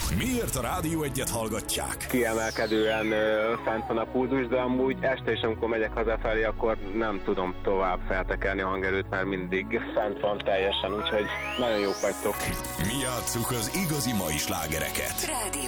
Miért a Rádió Egyet hallgatják? Kiemelkedően fent van a pulzus, de amúgy este is, amikor megyek hazafelé, akkor nem tudom tovább feltekerni a hangerőt, mert mindig fent van teljesen, úgyhogy nagyon jók vagytok. Mi játsszuk az igazi mai slágereket. Rádió